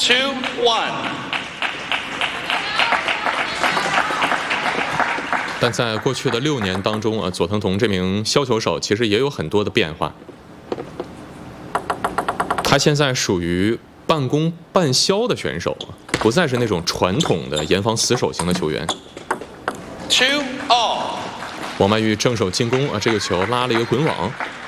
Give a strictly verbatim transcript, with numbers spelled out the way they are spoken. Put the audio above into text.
two one。 但在过去的六年当中啊，佐藤瞳这名削球手其实也有很多的变化。他现在属于半攻半削的选手，不再是那种传统的严防死守型的球员。 two all。 王曼玉正手进攻啊，这个球拉了一个滚网。